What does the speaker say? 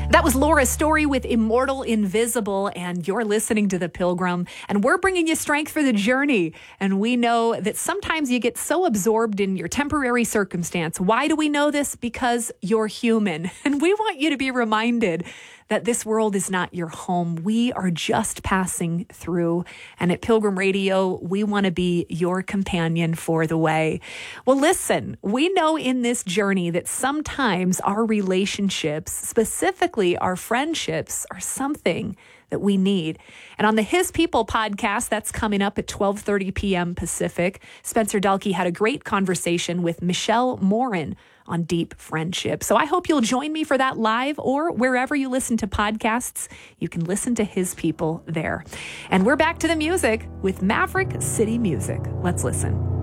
That was Laura's story with Immortal Invisible, and you're listening to The Pilgrim, and we're bringing you strength for the journey. And we know that sometimes you get so absorbed in your temporary circumstance. Why do we know this? Because you're human, and we want you to be reminded that this world is not your home. We are just passing through. And at Pilgrim Radio, we want to be your companion for the way. Well, listen, we know in this journey that sometimes our relationships, specifically our friendships, are something that we need. And on the His People podcast, that's coming up at 12:30 p.m. Pacific, Spencer Dalkey had a great conversation with Michelle Morin on deep friendship. So I hope you'll join me for that live, or wherever you listen to podcasts, you can listen to His People there. And we're back to the music with Maverick City Music. Let's listen.